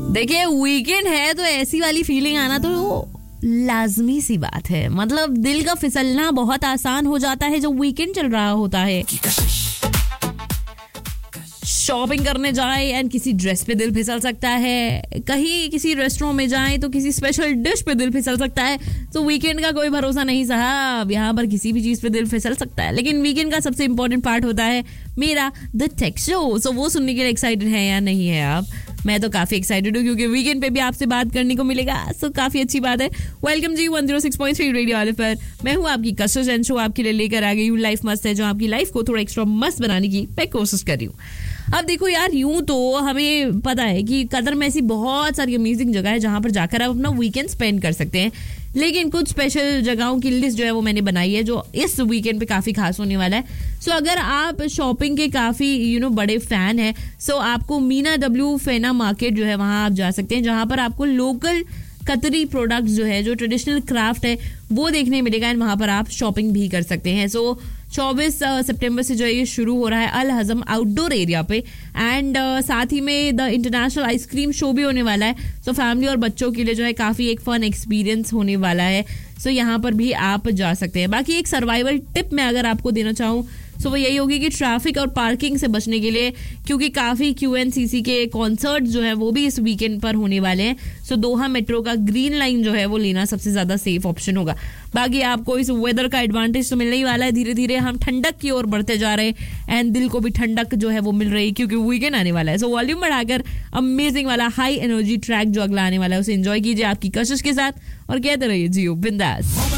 देखिए वीकेंड है तो ऐसी वाली फीलिंग आना तो लाजमी सी बात है. मतलब दिल का फिसलना बहुत आसान हो जाता है जो वीकेंड चल रहा होता है. शॉपिंग करने जाए एंड किसी ड्रेस पे दिल फिसल सकता है, कहीं किसी रेस्टोरेंट में जाए तो किसी स्पेशल डिश पे दिल फिसल सकता है. तो वीकेंड का कोई भरोसा नहीं साहब, यहाँ पर किसी भी चीज पे दिल फिसल सकता है. लेकिन वीकेंड का सबसे इंपॉर्टेंट पार्ट होता है मेरा द टेक शो. सो वो सुनने के लिए एक्साइटेड है या नहीं है आप? मैं तो काफी एक्साइटेड हूँ क्योंकि वीकेंड पे भी आपसे बात करने को मिलेगा. सो काफी अच्छी बात है. वेलकम जी 106.3 रेडियो वाले पर. मैं हूँ आपकी कशिश एंड शो आपके लिए लेकर आ गई हूँ लाइफ मस्त है, जो आपकी लाइफ को थोड़ा एक्स्ट्रा मस्त बनाने की मैं कोशिश कर रही हूँ. अब देखो यार, यूं तो हमें पता है कि कतर में ऐसी बहुत सारी अमेजिंग जगह है जहां पर जाकर आप अपना वीकेंड स्पेंड कर सकते हैं. लेकिन कुछ स्पेशल जगहों की लिस्ट जो है वो मैंने बनाई है जो इस वीकेंड पे काफी खास होने वाला है. सो अगर आप शॉपिंग के काफी बड़े फैन हैं, सो आपको मीना डब्ल्यू फेना मार्केट जो है वहां आप जा सकते हैं, जहां पर आपको लोकल कतरी प्रोडक्ट्स जो है, जो ट्रेडिशनल क्राफ्ट है वो देखने मिलेगा एंड वहां पर आप शॉपिंग भी कर सकते हैं. सो 24 सितंबर से जो है ये शुरू हो रहा है अल हजम आउटडोर एरिया पे. एंड साथ ही में द इंटरनेशनल आइसक्रीम शो भी होने वाला है. सो फैमिली और बच्चों के लिए जो है काफी एक फन एक्सपीरियंस होने वाला है. सो यहाँ पर भी आप जा सकते हैं. बाकी एक सर्वाइवल टिप मैं अगर आपको देना चाहूँ सो वो यही होगी कि ट्रैफिक और पार्किंग से बचने के लिए, क्योंकि काफी QNCC के कॉन्सर्ट जो है वो भी इस वीकेंड पर होने वाले हैं. सो दोहा मेट्रो का ग्रीन लाइन जो है वो लेना सबसे ज्यादा सेफ ऑप्शन होगा. बाकी आपको इस वेदर का एडवांटेज तो मिलने ही वाला है. धीरे धीरे हम ठंडक की ओर बढ़ते जा रहे हैं एंड दिल को भी ठंडक जो है वो मिल रही है क्योंकि वीकेंड आने वाला है. सो वॉल्यूम बढ़ाकर अमेजिंग वाला हाई एनर्जी ट्रैक जो अगला आने वाला है उसे एंजॉय कीजिए आपकी कशिश के साथ और कहते रहिए जियो बिंदास.